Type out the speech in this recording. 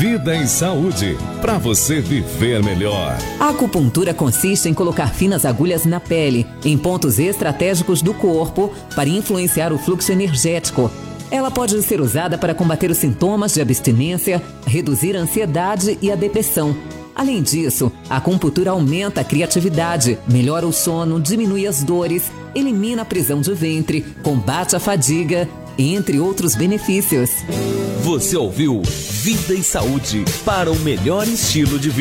Vida e Saúde, para você viver melhor. A acupuntura consiste em colocar finas agulhas na pele, em pontos estratégicos do corpo, para influenciar o fluxo energético. Ela pode ser usada para combater os sintomas de abstinência, reduzir a ansiedade e a depressão. Além disso, a acupuntura aumenta a criatividade, melhora o sono, diminui as dores, elimina a prisão de ventre, combate a fadiga, entre outros benefícios. Você ouviu Vida e Saúde para um melhor estilo de vida.